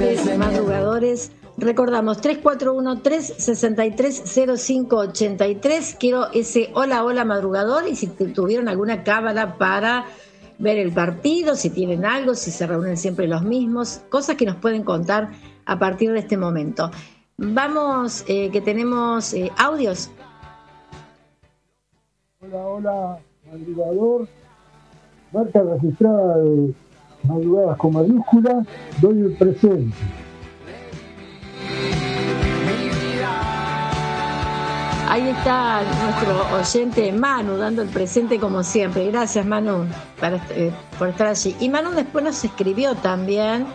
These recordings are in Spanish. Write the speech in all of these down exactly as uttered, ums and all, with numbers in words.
oyentes madrugadores. Recordamos tres cuatro uno, tres seis tres, cero cinco ocho tres. Quiero ese hola, hola madrugador, y si tuvieron alguna cábala para ver el partido, si tienen algo, si se reúnen siempre los mismos, cosas que nos pueden contar a partir de este momento. Vamos, eh, que tenemos eh, audios. Hola, hola, madrugador. Marca registrada de madrugadas con mayúscula, doy el presente. Ahí está nuestro oyente Manu dando el presente como siempre. Gracias, Manu, para, eh, por estar allí. Y Manu después nos escribió también.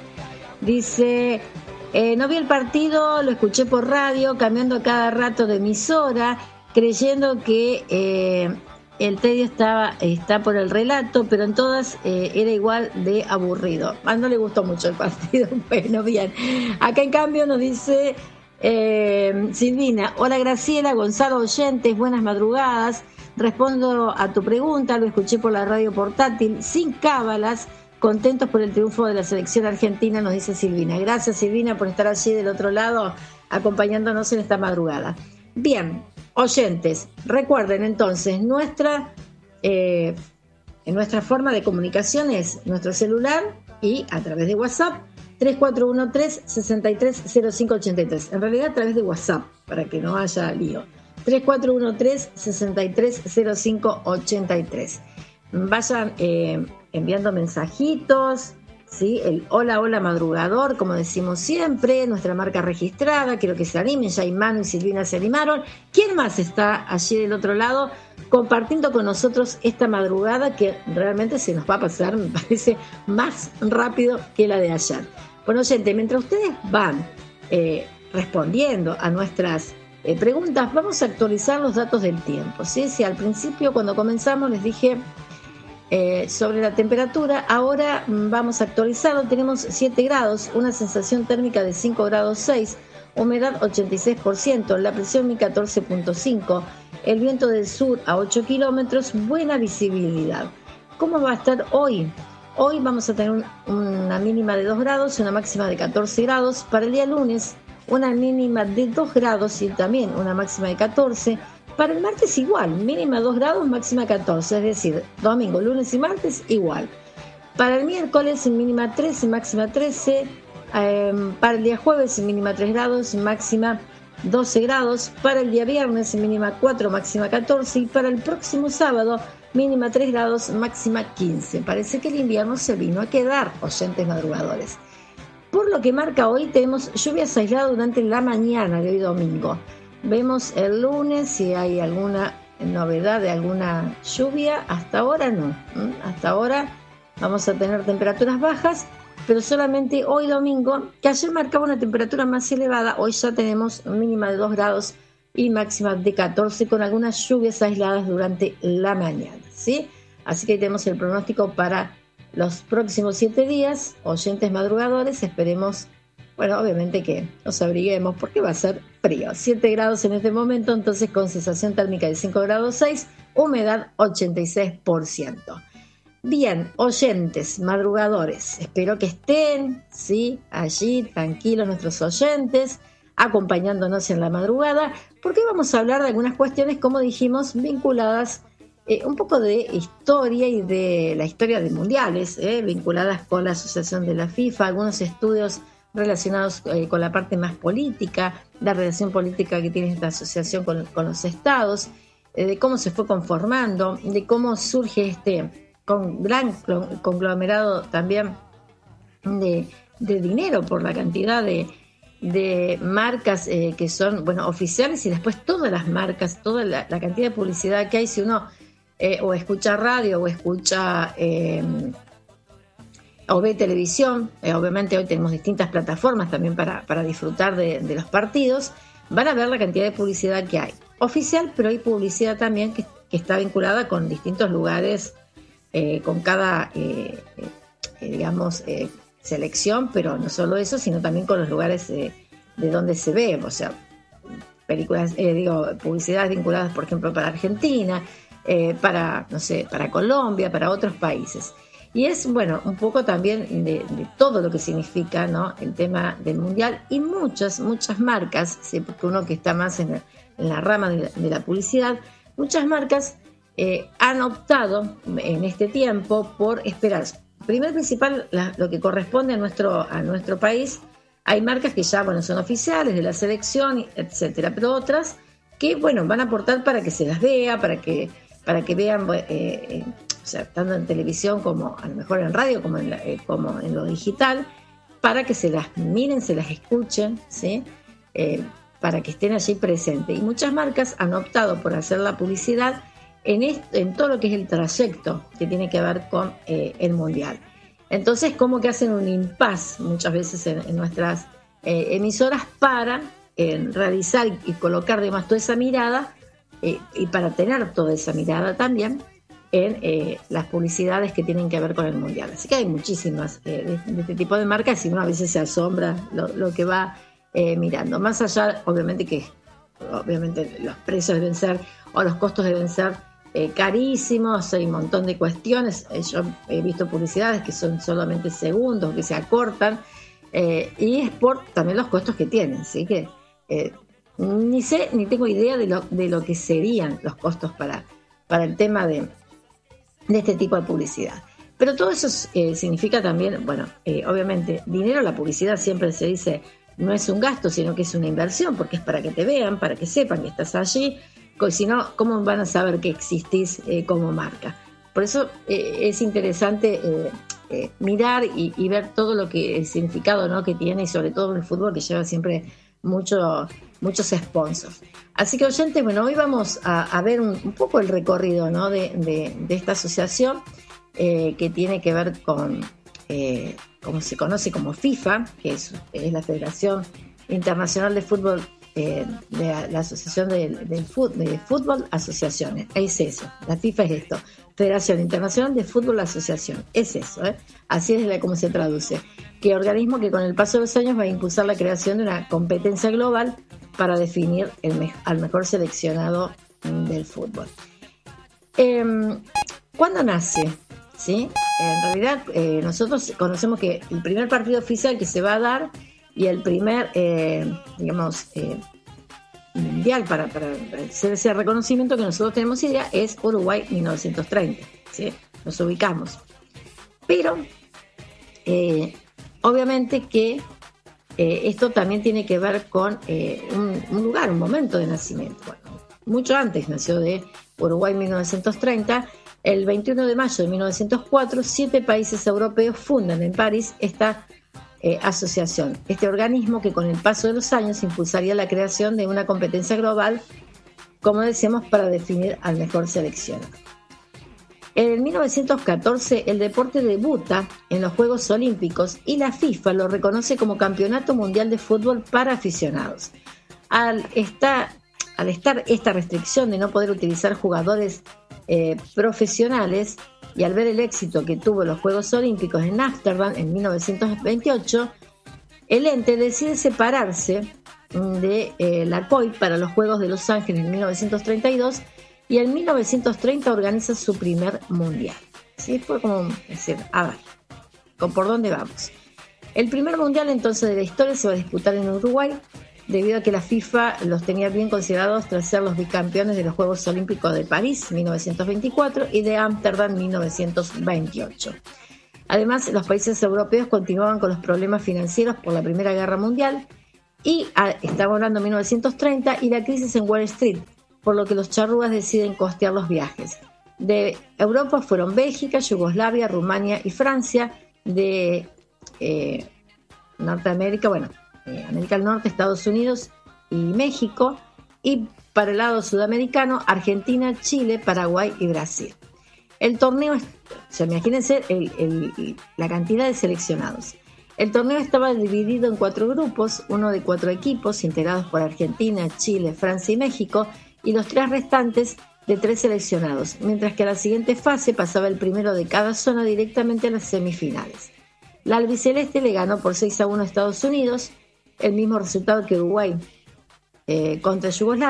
Dice, eh, no vi el partido, lo escuché por radio, cambiando cada rato de emisora, creyendo que eh, el tedio estaba, está por el relato, pero en todas eh, era igual de aburrido. A no le gustó mucho el partido. Bueno, bien. Acá en cambio nos dice... Eh, Silvina, hola Graciela, Gonzalo oyentes, buenas madrugadas. Respondo a tu pregunta, lo escuché por la radio portátil, sin cábalas, contentos por el triunfo de la selección argentina, nos dice Silvina. Gracias Silvina por estar allí del otro lado, acompañándonos en esta madrugada. Bien, oyentes, recuerden entonces, nuestra, eh, nuestra forma de comunicación es nuestro celular y a través de WhatsApp, tres cuatro uno, tres seis tres, cero cinco ocho tres. En realidad a través de WhatsApp, para que no haya lío. tres cuatro uno, tres seis tres, cero cinco ocho tres. Vayan eh, enviando mensajitos, ¿sí? El hola, hola madrugador, como decimos siempre, nuestra marca registrada. Quiero que se animen, ya Manu y Silvina se animaron. ¿Quién más está allí del otro lado compartiendo con nosotros esta madrugada que realmente se nos va a pasar, me parece, más rápido que la de ayer? Bueno, gente, mientras ustedes van eh, respondiendo a nuestras eh, preguntas, vamos a actualizar los datos del tiempo, ¿sí? Si al principio, cuando comenzamos, les dije eh, sobre la temperatura, ahora vamos a actualizarlo. Tenemos siete grados, una sensación térmica de cinco grados seis, humedad ochenta y seis por ciento, la presión mil catorce punto cinco, el viento del sur a ocho kilómetros, buena visibilidad. ¿Cómo va a estar hoy? Hoy vamos a tener un, una mínima de dos grados y una máxima de catorce grados. Para el día lunes, una mínima de dos grados y también una máxima de catorce. Para el martes igual, mínima dos grados, máxima catorce. Es decir, domingo, lunes y martes igual. Para el miércoles, mínima trece, máxima trece. Eh, para el día jueves, mínima tres grados, máxima doce grados. Para el día viernes, mínima cuatro, máxima catorce. Y para el próximo sábado, mínima tres grados, máxima quince. Parece que el invierno se vino a quedar, oyentes madrugadores. Por lo que marca hoy, tenemos lluvias aisladas durante la mañana de hoy domingo. Vemos el lunes si hay alguna novedad de alguna lluvia. Hasta ahora no. Hasta ahora vamos a tener temperaturas bajas, pero solamente hoy domingo, que ayer marcaba una temperatura más elevada, hoy ya tenemos mínima de dos grados y máxima de catorce, con algunas lluvias aisladas durante la mañana, ¿sí? Así que ahí tenemos el pronóstico para los próximos siete días. Oyentes madrugadores, esperemos, bueno, obviamente que nos abriguemos porque va a ser frío. siete grados en este momento, entonces con sensación térmica de cinco grados seis, humedad ochenta y seis por ciento. Bien, oyentes madrugadores, espero que estén, ¿sí? Allí, tranquilos nuestros oyentes, acompañándonos en la madrugada, porque vamos a hablar de algunas cuestiones, como dijimos, vinculadas eh, un poco de historia y de la historia de mundiales, eh, vinculadas con la asociación de la FIFA, algunos estudios relacionados eh, con la parte más política, la relación política que tiene esta asociación con, con los estados, eh, de cómo se fue conformando, de cómo surge este con gran conglomerado también de, de dinero por la cantidad de de marcas eh, que son, bueno, oficiales, y después todas las marcas, toda la, la cantidad de publicidad que hay. Si uno eh, o escucha radio o escucha eh, o ve televisión, eh, obviamente hoy tenemos distintas plataformas también para, para disfrutar de, de los partidos, van a ver la cantidad de publicidad que hay. Oficial, pero hay publicidad también que, que está vinculada con distintos lugares, eh, con cada, eh, eh, digamos, eh, selección, pero no solo eso, sino también con los lugares eh, de donde se ve, o sea, películas, eh, digo, publicidades vinculadas, por ejemplo, para Argentina, eh, para, no sé, para Colombia, para otros países. Y es, bueno, un poco también de, de todo lo que significa, ¿no?, el tema del Mundial, y muchas, muchas marcas, ¿sí?, porque uno que está más en la, en la rama de la, de la publicidad, muchas marcas eh, han optado en este tiempo por esperar. Primero principal, la, lo que corresponde a nuestro, a nuestro país, hay marcas que ya, bueno, son oficiales de la selección, etcétera, pero otras que, bueno, van a aportar para que se las vea, para que, para que vean, eh, eh, o sea, tanto en televisión como a lo mejor en radio, como en, la, eh, como en lo digital, para que se las miren, se las escuchen, ¿sí?, eh, para que estén allí presentes. Y muchas marcas han optado por hacer la publicidad en, esto, en todo lo que es el trayecto que tiene que ver con eh, el Mundial. Entonces, como que hacen un impasse muchas veces en, en nuestras eh, emisoras para eh, realizar y, y colocar además toda esa mirada eh, y para tener toda esa mirada también en eh, las publicidades que tienen que ver con el Mundial. Así que hay muchísimas eh, de, de este tipo de marcas y uno a veces se asombra lo, lo que va eh, mirando. Más allá, obviamente que obviamente los precios deben ser, o los costos deben ser eh, carísimos, hay un montón de cuestiones. Eh, yo he visto publicidades que son solamente segundos, que se acortan, eh, y es por también los costos que tienen, ¿sí? Que eh, ni sé, ni tengo idea de lo, de lo que serían los costos para, para el tema de de este tipo de publicidad. Pero todo eso eh, significa también, bueno, eh, obviamente, dinero. La publicidad siempre se dice, no es un gasto, sino que es una inversión, porque es para que te vean, para que sepan que estás allí. Si no, ¿cómo van a saber que existís eh, como marca? Por eso eh, es interesante eh, eh, mirar y, y ver todo lo que el significado, ¿no?, que tiene, y sobre todo el fútbol, que lleva siempre mucho, muchos sponsors. Así que, oyentes, bueno, hoy vamos a, a ver un, un poco el recorrido, ¿no?, de, de, de esta asociación eh, que tiene que ver con, eh, como se conoce como FIFA, que es, es la Federación Internacional de Fútbol, eh, de la, la Asociación del de fútbol, de Fútbol Asociaciones. Es eso, la FIFA es esto, Federación Internacional de Fútbol Asociación, es eso, ¿eh? Así es como se traduce. Que organismo que con el paso de los años va a impulsar la creación de una competencia global para definir el me- al mejor seleccionado del fútbol. Eh, ¿Cuándo nace? ¿Sí? En realidad, eh, nosotros conocemos que el primer partido oficial que se va a dar y el primer, eh, digamos, eh, mundial para, para hacer ese reconocimiento que nosotros tenemos idea es Uruguay mil novecientos treinta, ¿sí? Nos ubicamos. Pero, eh, obviamente que Eh, esto también tiene que ver con eh, un, un lugar, un momento de nacimiento. Bueno, mucho antes nació de Uruguay mil novecientos treinta. El veintiuno de mayo de mil novecientos cuatro, siete países europeos fundan en París esta eh, asociación, este organismo que con el paso de los años impulsaría la creación de una competencia global, como decíamos, para definir al mejor seleccionado. En mil novecientos catorce el deporte debuta en los Juegos Olímpicos y la FIFA lo reconoce como Campeonato Mundial de Fútbol para aficionados. Al estar, al estar esta restricción de no poder utilizar jugadores eh, profesionales y al ver el éxito que tuvo los Juegos Olímpicos en Ámsterdam en mil novecientos veintiocho, el ente decide separarse de eh, la C O I para los Juegos de Los Ángeles en mil novecientos treinta y dos y en mil novecientos treinta organiza su primer mundial. ¿Sí? Fue como decir, a ver, ¿por dónde vamos? El primer mundial entonces de la historia se va a disputar en Uruguay, debido a que la FIFA los tenía bien considerados tras ser los bicampeones de los Juegos Olímpicos de París mil novecientos veinticuatro y de Ámsterdam mil novecientos veintiocho. Además, los países europeos continuaban con los problemas financieros por la Primera Guerra Mundial y a, estamos hablando de mil novecientos treinta y la crisis en Wall Street, por lo que los charrúas deciden costear los viajes. De Europa fueron Bélgica, Yugoslavia, Rumania y Francia. De eh, Norteamérica, bueno, eh, América del Norte, Estados Unidos y México. Y para el lado sudamericano, Argentina, Chile, Paraguay y Brasil. El torneo, o sea, imagínense el, el, la cantidad de seleccionados. El torneo estaba dividido en cuatro grupos, uno de cuatro equipos integrados por Argentina, Chile, Francia y México, y los tres restantes de tres seleccionados, mientras que a la siguiente fase pasaba el primero de cada zona directamente a las semifinales. La albiceleste le ganó por seis a uno a Estados Unidos, el mismo resultado que Uruguay eh, contra Yugoslavia,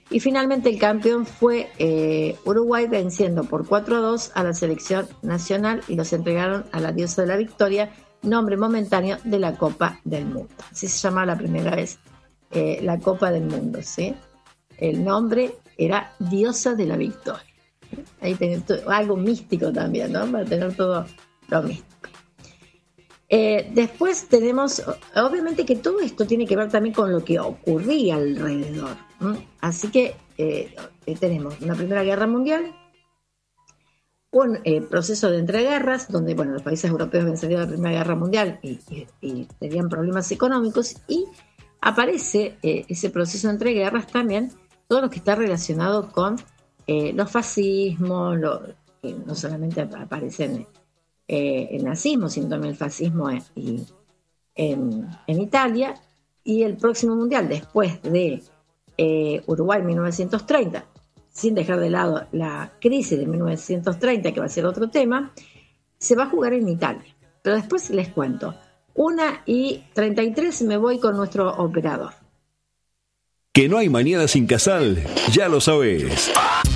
Y finalmente el campeón fue eh, Uruguay, venciendo por cuatro a dos a la selección nacional y los entregaron a la diosa de la victoria, nombre momentáneo de la Copa del Mundo. Así se llamaba la primera vez eh, la Copa del Mundo, ¿sí? El nombre era diosa de la victoria. Ahí tenés algo místico también, ¿no? Para tener todo lo místico. Eh, después tenemos, obviamente que todo esto tiene que ver también con lo que ocurría alrededor, ¿no? Así que eh, tenemos una Primera Guerra Mundial, un eh, proceso de entreguerras, donde bueno, los países europeos vencerían la Primera Guerra Mundial y, y, y tenían problemas económicos, y aparece eh, ese proceso de entreguerras también, todo lo que está relacionado con eh, los fascismos, lo, que no solamente aparecen Eh, el nazismo, sino también el fascismo en, y, en, en Italia, y el próximo mundial, después de eh, Uruguay mil novecientos treinta, sin dejar de lado la crisis de mil novecientos treinta, que va a ser otro tema, se va a jugar en Italia. Pero después les cuento. una y treinta y tres me voy con nuestro operador. Que no hay mañana sin Casal, ya lo sabes.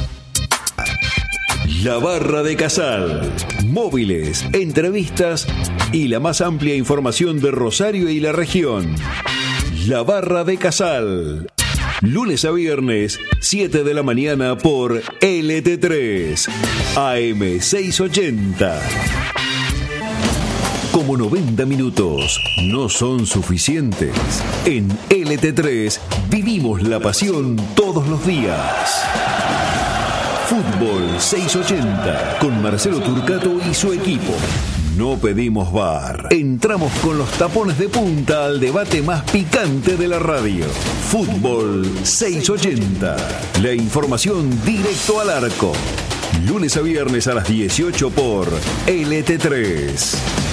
La Barra de Casal. Móviles, entrevistas y la más amplia información de Rosario y la región. La Barra de Casal. Lunes a viernes, siete de la mañana por L T tres, A M seiscientos ochenta. Como noventa minutos no son suficientes, en L T tres vivimos la pasión todos los días. Fútbol seiscientos ochenta con Marcelo Turcato y su equipo. No pedimos V A R. Entramos con los tapones de punta al debate más picante de la radio. Fútbol seiscientos ochenta. La información directo al arco. Lunes a viernes a las dieciocho por L T tres.